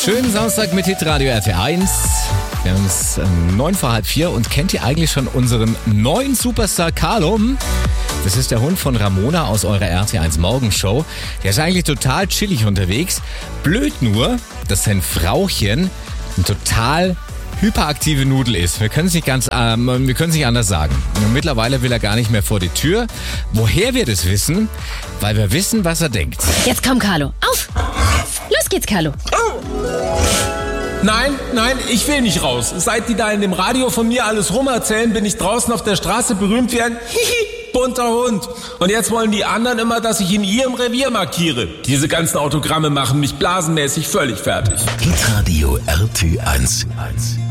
Schönen Samstag mit Hitradio RT1. Wir haben es 3:09 und kennt ihr eigentlich schon unseren neuen Superstar Carlo? Das ist der Hund von Ramona aus eurer RT1 Morgenshow. Der ist eigentlich total chillig unterwegs. Blöd nur, dass sein Frauchen ein total hyperaktive Nudel ist. Wir können es nicht anders sagen. Und mittlerweile will er gar nicht mehr vor die Tür. Woher wir das wissen? Weil wir wissen, was er denkt. Jetzt komm, Carlo. Auf! Los geht's, Carlo. Nein, ich will nicht raus. Seit die da in dem Radio von mir alles rumerzählen, bin ich draußen auf der Straße berühmt wie ein bunter Hund. Und jetzt wollen die anderen immer, dass ich in ihrem Revier markiere. Diese ganzen Autogramme machen mich blasenmäßig völlig fertig. Hitradio RT1.